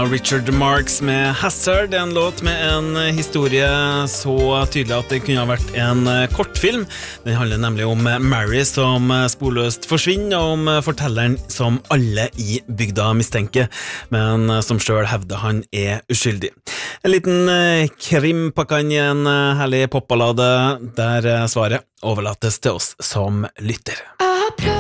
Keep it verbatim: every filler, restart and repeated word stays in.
Richard Marx med Hazard, en låt med en historie så tydelig at det kunne ha vært en kortfilm. Den handler nemlig om Mary som sporløst forsvinner, og om fortelleren som alle i bygda mistenker, men som selv hevder han er uskyldig. En liten krimpakkan i en herlig popballade, der svaret overlates til oss som lytter.